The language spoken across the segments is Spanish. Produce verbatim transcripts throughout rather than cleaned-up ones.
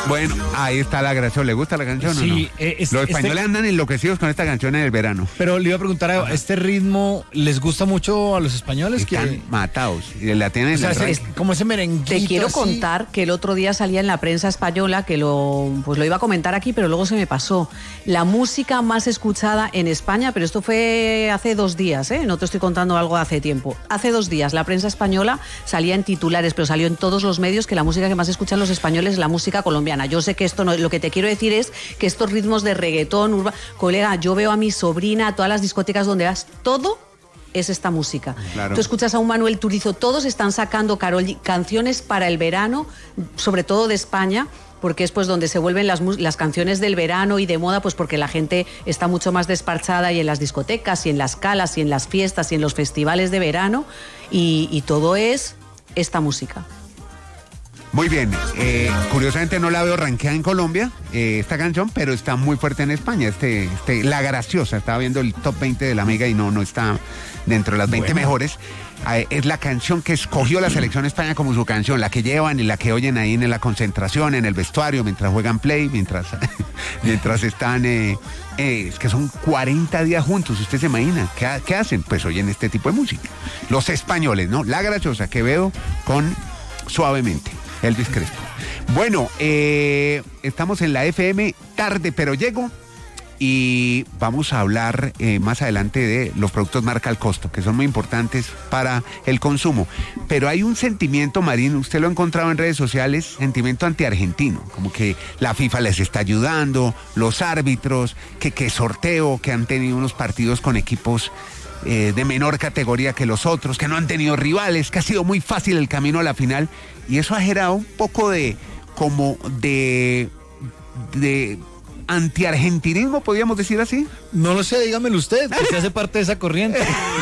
Bueno, ahí está la gracia. ¿Le gusta la canción Sí, o no? eh, es- Los españoles este- andan enloquecidos con esta canción en el verano. Pero le iba a preguntar, a- ¿este ritmo les gusta mucho a los españoles? Están Que, matados. Y la tienen o sea, en el es ranking. como ese merenguito. Te quiero así. contar que el otro día salía en la prensa española, que lo, pues lo iba a comentar aquí, pero luego se me pasó. La música más escuchada en España, pero esto fue hace dos días, ¿eh? No te estoy contando algo de hace tiempo. Hace dos días la prensa española salía en titulares, pero salió en todos los medios que la música que más escuchan los españoles es la música colombiana. Yo sé que esto no, lo que te quiero decir es que estos ritmos de reggaetón, urba, colega, yo veo a mi sobrina, a todas las discotecas donde vas, todo es esta música. Claro. Tú escuchas a un Manuel Turizo, todos están sacando, Karol G, canciones para el verano, sobre todo de España, porque es pues donde se vuelven las, mus- las canciones del verano y de moda, pues porque la gente está mucho más desparchada y en las discotecas y en las calas y en las fiestas y en los festivales de verano, y, y todo es esta música. Muy bien. Eh, curiosamente no la veo rankeada en Colombia, eh, esta canción, pero está muy fuerte en España. Este, este, La Graciosa, estaba viendo el top veinte de la Mega y no, no está dentro de las veinte Bueno. mejores. Eh, es la canción que escogió la selección España como su canción, la que llevan y la que oyen ahí en la concentración, en el vestuario, mientras juegan play, mientras, mientras están... Eh, eh, es que son cuarenta días juntos, usted se imagina. ¿Qué, ¿Qué hacen? Pues oyen este tipo de música. Los españoles, ¿no? La Graciosa, que veo con Suavemente. Elvis Crespo. Bueno, eh, estamos en la F M, tarde pero llego, y vamos a hablar eh, más adelante de los productos marca al costo, que son muy importantes para el consumo. Pero hay un sentimiento, Marín, usted lo ha encontrado en redes sociales, sentimiento antiargentino, como que la FIFA les está ayudando, los árbitros, que, que sorteo, que han tenido unos partidos con equipos eh, de menor categoría que los otros, que no han tenido rivales, que ha sido muy fácil el camino a la final, y eso ha generado un poco de, como de, de antiargentinismo, podríamos decir así. No lo sé, dígamelo usted, que usted hace parte de esa corriente.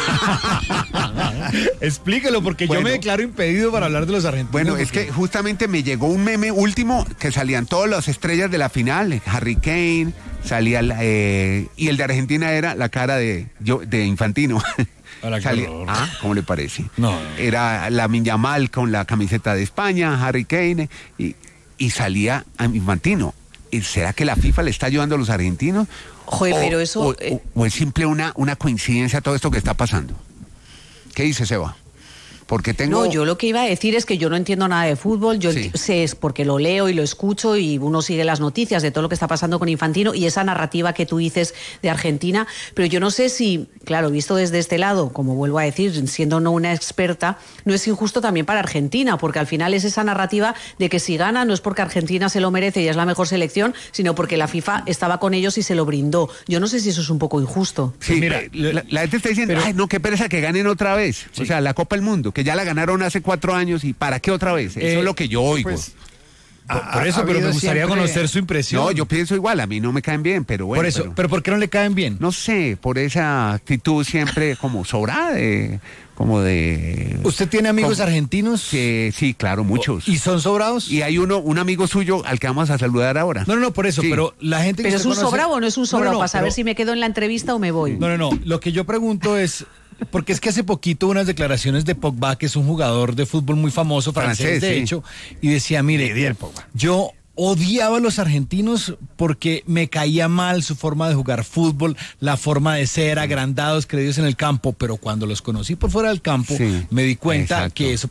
Explíquelo, porque Bueno. yo me declaro impedido para hablar de los argentinos. Bueno, es porque- que justamente me llegó un meme último que salían todas las estrellas de la final, Harry Kane, salía, la- eh, y el de Argentina era la cara de, yo, de Infantino. Hola, qué Salía- horror. ah, ¿cómo le parece? No, no. Era Lamine Yamal con la camiseta de España, Harry Kane, y, y salía a Infantino. ¿Y ¿Será que la FIFA le está ayudando a los argentinos? Joder, o, pero eso, O, eh, o- o es simple una, una coincidencia todo esto que está pasando. ¿Qué dice Seba? Porque tengo... No, yo lo que iba a decir es que yo no entiendo nada de fútbol, yo Sí. enti- sé es porque lo leo y lo escucho y uno sigue las noticias de todo lo que está pasando con Infantino y esa narrativa que tú dices de Argentina, pero yo no sé si, claro, visto desde este lado, como vuelvo a decir, siendo no una experta, no es injusto también para Argentina, porque al final es esa narrativa de que si gana no es porque Argentina se lo merece y es la mejor selección, sino porque la FIFA estaba con ellos y se lo brindó. Yo no sé si eso es un poco injusto. Sí, Pues mira, eh, la, la gente está diciendo, pero- ay, no, qué pereza que ganen otra vez. O sea, la Copa del Mundo, que ya la ganaron hace cuatro años y ¿para qué otra vez? Eso Eh, es lo que yo oigo. pues, Ha- por, por eso, ha pero me habido gustaría siempre- conocer su impresión. no, yo pienso igual, a mí no me caen bien, pero bueno. por eso, pero- pero, ¿por qué no le caen bien? no sé, por esa actitud siempre como sobrada, de, como de... ¿Usted tiene amigos como- argentinos? que, sí, claro, muchos. ¿Y son sobrados? Y hay uno, un amigo suyo al que vamos a saludar ahora. No, no, no, por eso, Sí. pero la gente que ¿Pero es usted un conoce- sobrado o no es un No, sobrado? no, no, para saber pero- si me quedo en la entrevista o me voy. No, no, no. Lo que yo pregunto es, porque es que hace poquito unas declaraciones de Pogba, que es un jugador de fútbol muy famoso, francés, Francés, de sí. hecho, y decía, mire, yo odiaba a los argentinos porque me caía mal su forma de jugar fútbol, la forma de ser, agrandados, creídos en el campo, pero cuando los conocí por fuera del campo, Sí, me di cuenta exacto. que eso